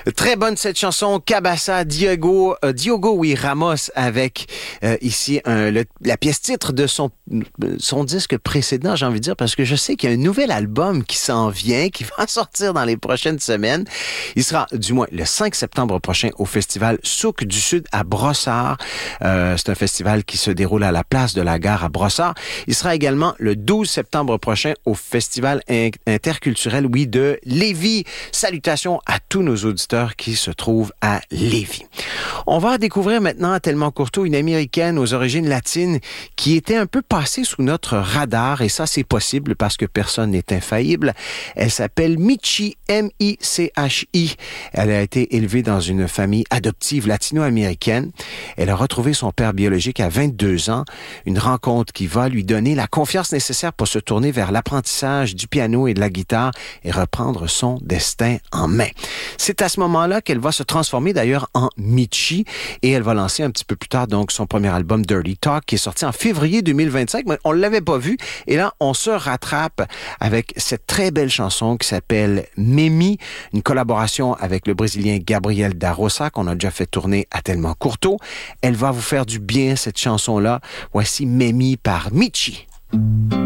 Très bonne cette chanson, Cabassa, Diogo Ramos avec ici la pièce titre de son disque précédent, j'ai envie de dire, parce que je sais qu'il y a un nouvel album qui s'en vient, qui va sortir dans les prochaines semaines. Il sera, du moins, le 5 septembre prochain au festival Souk du Sud à Brossard. C'est un festival qui se déroule à la place de la gare à Brossard. Il sera également le 12 septembre prochain au festival interculturel, de Lévis. Salutations à tous nos auditeurs qui se trouvent à Lévis. On va découvrir maintenant à Tellement Courteau une Américaine aux origines latines qui était un peu passée sous notre radar, et ça c'est possible parce que personne n'est infaillible. Elle s'appelle Michi, M-I-C-H-I. Elle a été élevée dans une famille adoptive latino-américaine. Elle a retrouvé son père biologique à 22 ans, une rencontre qui va lui donner la confiance nécessaire pour se tourner vers l'apprentissage du piano et de la guitare et reprendre son destin en main. C'est à ce moment-là qu'elle va se transformer d'ailleurs en Michi, et elle va lancer un petit peu plus tard donc son premier album Dirty Talk qui est sorti en février 2025, mais on ne l'avait pas vu, et là on se rattrape avec cette très belle chanson qui s'appelle Memi, une collaboration avec le Brésilien Gabriel da Roça qu'on a déjà fait tourner à Tellement Courteau. Elle va vous faire du bien cette chanson-là. Voici Memi par Michi.